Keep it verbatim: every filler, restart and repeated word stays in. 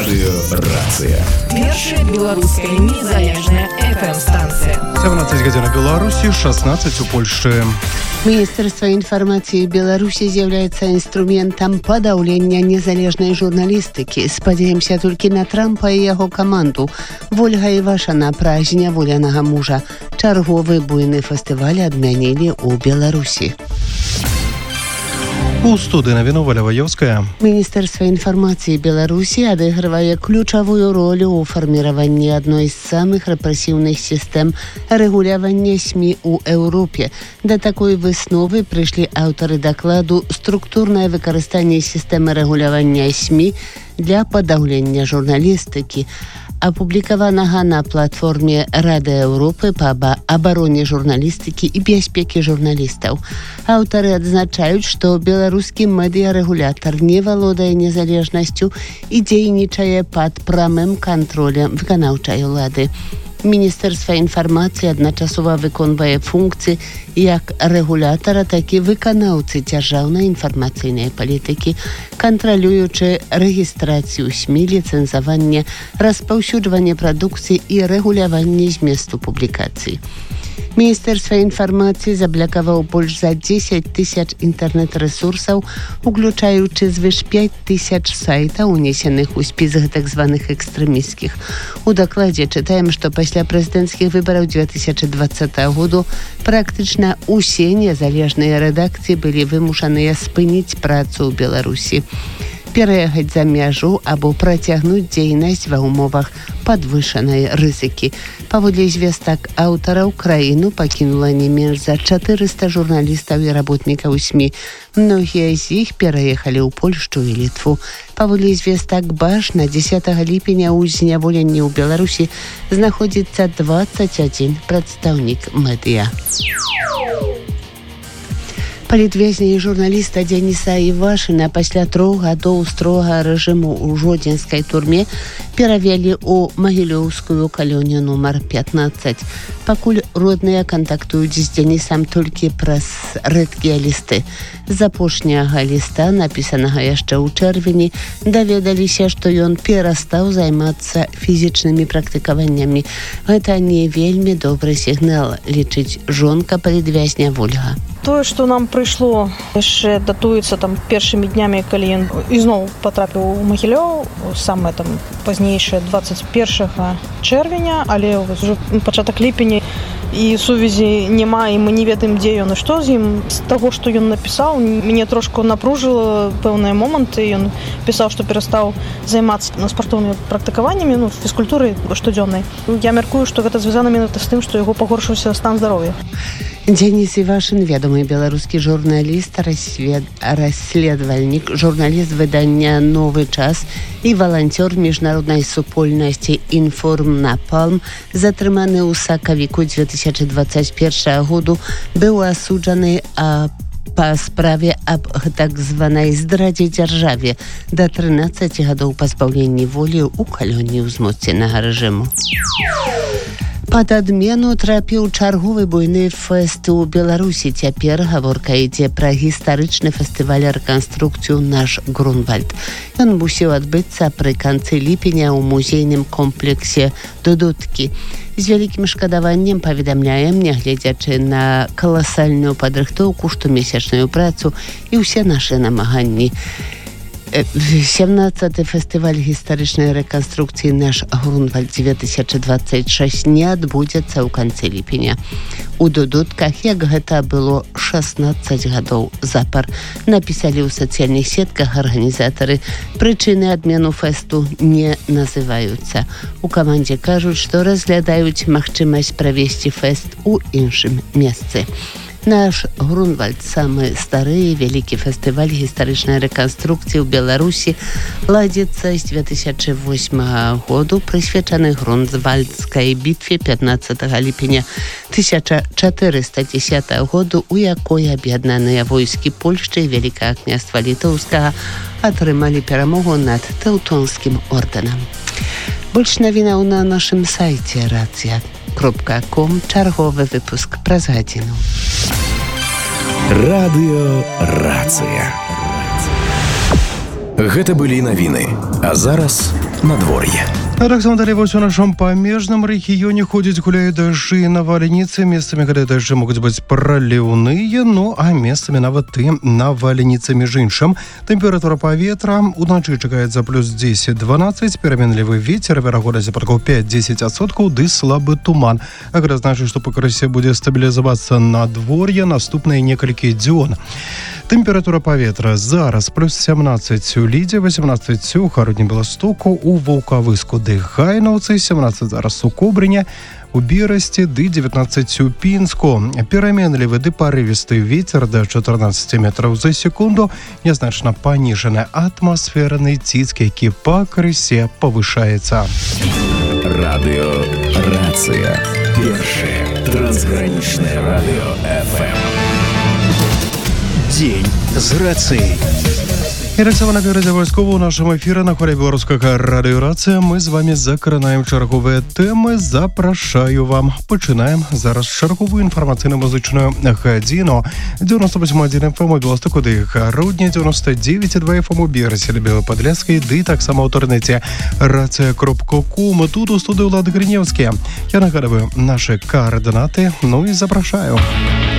Радыёрацыя. Першая беларуская незалежная эф эм-станция. сямнаццаць гадзін у Беларусі, шаснаццаць у Польшчы. Міністэрства інфармацыі Беларусі з'яўляецца інструментам падаўлення незалежнай журналістыкі. Спадзяемся толькі на Трампа і яго каманду. Вольга Івашана пра зняволенага мужа. Чарговы буйны фестываль адмянілі ў Беларусі. У студыі навіну Валя Ваёўская. Міністэрства інфармацыі Беларусі адыгрывае ключавую ролю ў фарміраванні адной з самых рэпрэсіўных сістэм рэгулявання СМІ ў Еўропе. Да такой высновы прыйшлі аўтары дакладу «Структурнае выкарыстанне сістэмы рэгулявання СМІ для падаўлення журналістыкі», апублікаванага на платформе Рады Еўропы па абароне журналістыкі і бяспекі журналістаў. Аўтары адзначаюць, што беларускі медыярэгулятар не валодае незалежнасцю і дзейнічае пад прамым кантролем выканаўчай улады. Міністэрства інфармацыі адначасова выконвае функцыі як рэгулятара, так і выканаўцы дзяржаўнай інфармацыйнай палітыкі, кантралюючы рэгістрацыю СМІ, ліцэнзаванне, распаўсюджванне прадукцыі і рэгуляванне зместу публікацый. Міністэрства інфармацыі заблакаваў больш за дзесяць тысяч інтэрнэт-рэсурсаў, уключаючы звыш пяць тысяч сайтаў, унесеных у спіс гэтак званых экстрэмісцкіх. У дакладзе чытаем, што пасля прэзідэнцкіх выбараў дзве тысячы дваццатага году практычна ўсе незалежныя рэдакцыі былі вымушаныя спыніць працу ў Беларусі, пераехаць за мяжу або працягнуць дзейнасць ва ўмовах падвышанай рызыкі. Паводле звестак аўтараў, краіну пакінула не менш за чатырыста журналістаў і работнікаў СМІ. Многія з іх пераехалі ў Польшчу і Літву. Паводле звестак БАШ на дзесятага ліпеня ў зняволенні ў Беларусі знаходзіцца дваццаць адзін прадстаўнік медыя. Палітвязня і журналіста Дзяніса Івашына пасля трох гадоў строгага рэжыму ў жодзінскай турме перавялі ў магілёўскую калонію нумар пятнаццаць. Пакуль родныя кантактуюць з Дзянісам толькі праз рэдкія лісты. З апошняга ліста, напісанага яшчэ ў чэрвені, даведаліся, што ён перастаў займацца фізічнымі практыкаваннямі. Гэта не вельмі добры сігнал, лічыць жонка палітвязня Вольга. Тое, што нам прыйшло, яшчэ датуецца там першымі днямі, калі ён ізноў патрапіў у Магілёў, самае там пазнейшае дваццаць першага чэрвеня, але ўжо пачатак ліпеня і сувязі няма, і мы не ведаем, дзе ён і што з ім. З таго, што ён напісаў, мяне трошку напружыла пэўныя моманты. Ён пісаў, што перастаў займацца спартыўнымі практыкаваннямі, ну, фізкультурай штодзённай. Я мяркую, што гэта звязана менавіта з тым, што яго пагоршыўся стан здароўя. Дзяніс Івашын, вядомы беларускі журналіст, расслед... расследавальнік, журналіст выдання «Новы час» і валанцёр міжнароднай супольнасці «Інформнапалм», затрыманы ў сакавіку дзве тысячы дваццаць першага году, быў асуджаны а па справе аб так званай здрадзе дзяржаве да трынаццаці гадоў пазбаўлення волі ў калоніі ўзмоцненага рэжыму. Пад адмену трапіў чарговы буйны фэст у Беларусі. Цяпер гаворка ідзе пра гістарычны фестываль рэканструкцыю «Наш Грунвальд». Ён мусіў адбыцца пры канцы ліпеня ў музейным комплексе «Дудуткі». З вялікім шкадаваннем паведамляем, нягледзячы на каласальную падрыхтоўку, штомесячную працу і ўсе нашы намаганні. сямнаццаты фестываль гістарычнай рэканструкцыі «Наш Грунвальд дзве тысячы дваццаць шэсць» не адбудзецца ў канцы ліпеня. У Дудутках, як гэта было шаснаццаць гадоў запар, напісалі ў сацыяльных сетках арганізатары. Прычыны адмену фэсту не называюцца. У камандзе кажуць, што разглядаюць магчымасць правесці фэст у іншым месцы. Наш Грунвальд, самы стары і вялікі фестываль гістарычнай рэканструкцыі ў Беларусі, ладзіцца з дзве тысячы восьмага году, прысвечаны Грунвальдскай бітве пятнаццатага ліпеня тысяча чатырыста дзесятага году, у якой аб'яднаныя войскі Польшчы і Вялікага княства Літоўскага атрымалі перамогу над Тэўтонскім ордэнам. Больш навінаў на нашым сайце рацыя кропка ком. Чарговы выпуск праз гадзіну. Радыёрацыя. Гэта былі навіны. А зараз надвор'е. Александр, вось у нашем памежном регионе ходят, гуляют дожди, навальницы. Местами, когда дожди могут быть проливные, ну, а местами нават и навальницы. Между іншим, температура поветра уночі чекається плюс десять-дванадцать, переменливый ветер, вероятность опадков пять-десять отсотков, ды слабый туман. А это значит, что покрытие будет стабилизоваться надворье наступные несколько дён. Температура поветра зараз плюс семнадцать у Лиде, восемнадцать у Хародні Белостоку, у Волковыску, ды Гайновцы, семнадцать зараз у Кобрине, у Бересте, ды девятнадцать у Пинску. Переменливый ды порывистый ветер до четырнадцать метров за секунду, незначно пониженный атмосферный тиск, який по крысе повышается. Радио Рація. Перше трансграничное радио эф эм. День з рацией. І таксама напередзе вайскова ў нашым эфіры на хвалі беларускага радыёрацыя. Мы з вами закранаем чарговыя тэмы. Запрашаю вам. Пачынаем зараз чарговую інфармацыйна-музычную гадзіну. девяносто восемь и один эф эм у Беластоку, ды Гародні, девяносто девять и два эф эм у Берасе, Белападляцкай, ды таксама ў інтэрнэце рацыя кропка ком. Тут у студыі Ўлады Гриневскі. Я нагадываю наши координаты, ну и запрашаю.